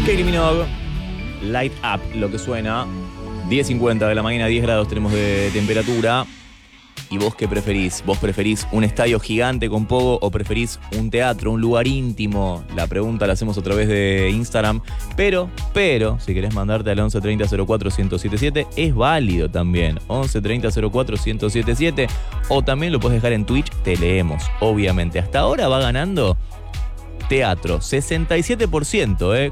Kylie Minogue, Light Up, lo que suena. 10:50 de la mañana, 10 grados tenemos de temperatura. ¿Y vos qué preferís? ¿Vos preferís un estadio gigante con pogo o preferís un teatro, un lugar íntimo? La pregunta la hacemos a través de Instagram. Pero, si querés mandarte al 11 30 04 1077, es válido también. 11 30 04 1077. O también lo podés dejar en Twitch, te leemos, obviamente. Hasta ahora va ganando teatro, 67%,